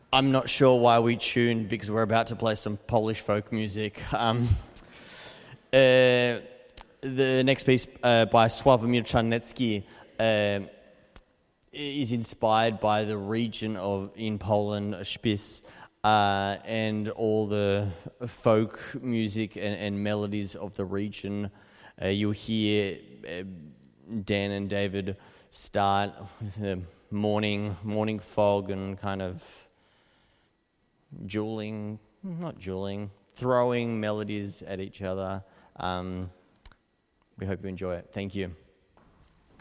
I'm not sure why we tuned, because we're about to play some Polish folk music. The next piece by Sławomir Czarnecki is inspired by the region in Poland, Spiš, and all the folk music and melodies of the region. You'll hear Dan and David start with the morning fog and kind of throwing melodies at each other. We hope you enjoy it. Thank you.